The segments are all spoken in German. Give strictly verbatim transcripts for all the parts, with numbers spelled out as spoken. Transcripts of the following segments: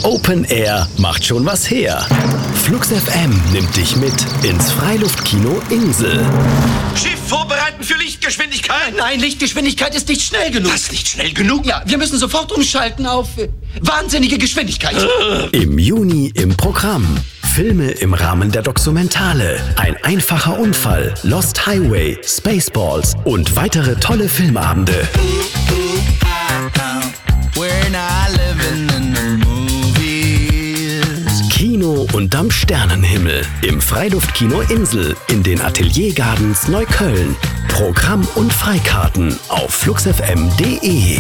Open Air macht schon was her. Flux F M nimmt dich mit ins Freiluftkino Insel. Schiff vorbereiten für Lichtgeschwindigkeit. Nein, Lichtgeschwindigkeit ist nicht schnell genug. Was, nicht schnell genug? Ja, wir müssen sofort umschalten auf äh, wahnsinnige Geschwindigkeit. Im Juni im Programm. Filme im Rahmen der Dokumentale, Ein einfacher Unfall, Lost Highway, Spaceballs und weitere tolle Filmabende. Kino unterm Sternenhimmel im Freiluftkino Insel in den Atelier Gardens Neukölln. Programm und Freikarten auf fluxfm punkt de.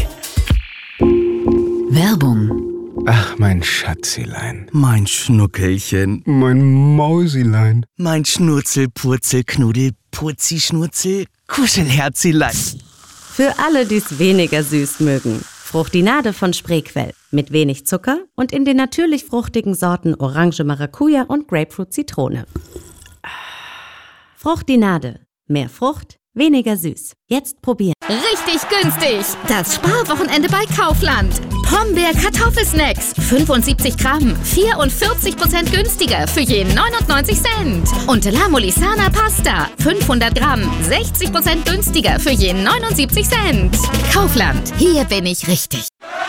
Werbung. Ach, mein Schatzilein. Mein Schnuckelchen. Mein Mausilein. Mein Schnurzel, Purzel, Knuddel, Purzi, Schnurzel, Kuschelherzilein. Für alle, die es weniger süß mögen. Fruchtinade von Spreequell. Mit wenig Zucker und in den natürlich fruchtigen Sorten Orange, Maracuja und Grapefruit, Zitrone. Fruchtinade. Mehr Frucht, weniger süß. Jetzt probieren. Richtig günstig. Das Sparwochenende bei Kaufland. Pombeer Kartoffelsnacks. fünfundsiebzig Gramm. vierundvierzig Prozent günstiger für je neunundneunzig Cent. Und La Molisana Pasta. fünfhundert Gramm. sechzig Prozent günstiger für je neunundsiebzig Cent. Kaufland. Hier bin ich richtig.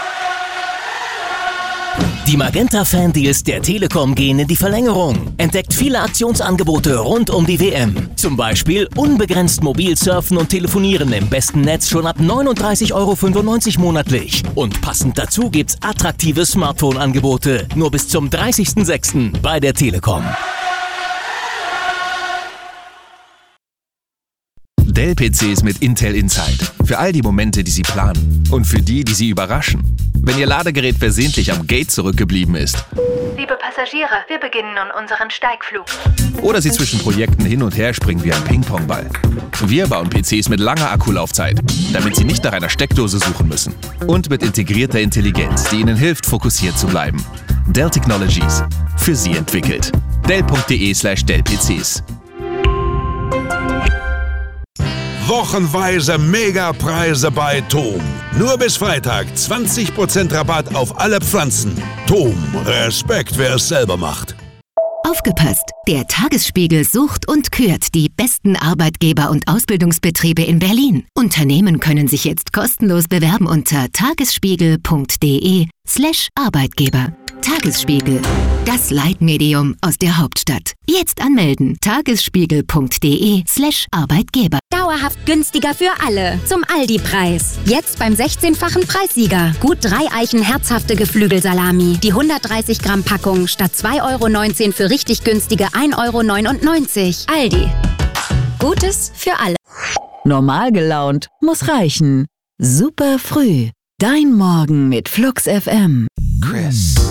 Die Magenta-Fan-Deals der Telekom gehen in die Verlängerung. Entdeckt viele Aktionsangebote rund um die W M. Zum Beispiel unbegrenzt mobil surfen und telefonieren im besten Netz schon ab neununddreißig Euro fünfundneunzig monatlich. Und passend dazu gibt's attraktive Smartphone-Angebote. Nur bis zum dreißigsten sechsten bei der Telekom. Dell-P Cs mit Intel Inside. Für all die Momente, die Sie planen. Und für die, die Sie überraschen. Wenn Ihr Ladegerät versehentlich am Gate zurückgeblieben ist. Liebe Passagiere, wir beginnen nun unseren Steigflug. Oder Sie zwischen Projekten hin und her springen wie ein Ping-Pong-Ball. Wir bauen P Cs mit langer Akkulaufzeit, damit Sie nicht nach einer Steckdose suchen müssen. Und mit integrierter Intelligenz, die Ihnen hilft, fokussiert zu bleiben. Dell Technologies. Für Sie entwickelt. Dell punkt de slash Dell P Cs. Wochenweise Megapreise bei Tom. Nur bis Freitag zwanzig Prozent Rabatt auf alle Pflanzen. Tom, Respekt, wer es selber macht. Aufgepasst! Der Tagesspiegel sucht und kürt die besten Arbeitgeber und Ausbildungsbetriebe in Berlin. Unternehmen können sich jetzt kostenlos bewerben unter tagesspiegel punkt de slash Arbeitgeber. Tagesspiegel, das Leitmedium aus der Hauptstadt. Jetzt anmelden. tagesspiegel punkt de slash Arbeitgeber. Dauerhaft günstiger für alle. Zum Aldi-Preis. Jetzt beim sechzehnfachen Preissieger. Gut drei Eichen herzhafte Geflügelsalami. Die hundertdreißig Gramm Packung statt zwei Euro neunzehn für richtig günstige ein Euro neunundneunzig. Aldi. Gutes für alle. Normal gelaunt muss reichen. Super früh. Dein Morgen mit Flux F M. Chris.